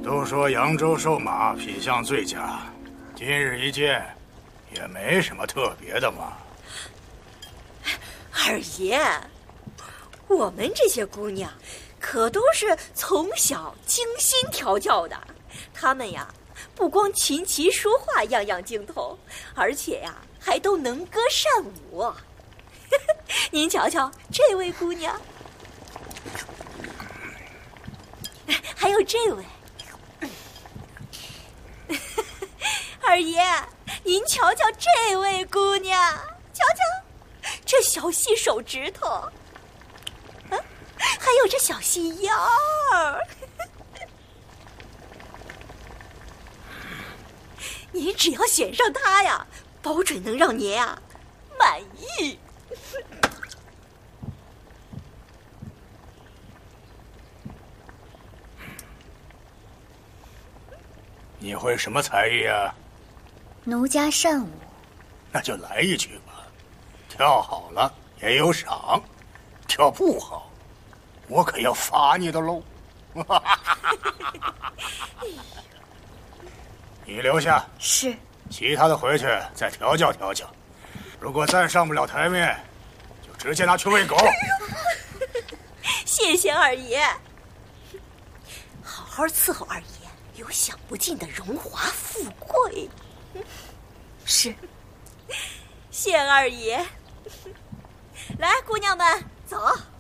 都说扬州瘦马品相最佳，今日一见，也没什么特别的嘛。 二爷，我们这些姑娘可都是从小精心调教的，她们呀不光琴棋书画样样精通，而且呀还都能歌善舞。您瞧瞧这位姑娘，还有这位。二爷，您瞧瞧这位姑娘，瞧瞧这小细手指头，还有这小细腰儿。您只要选上她呀，保准能让您啊满意。 你会什么才艺啊？ 奴家善舞。 那就来一曲吧，跳好了也有赏，跳不好，我可要罚你的喽。你留下。 是。 其他的回去再调教调教，如果再上不了台面，就直接拿去喂狗。 谢谢二爷，好好伺候二爷，有享不尽的荣华富贵。 是。 谢二爷。来，姑娘们，走。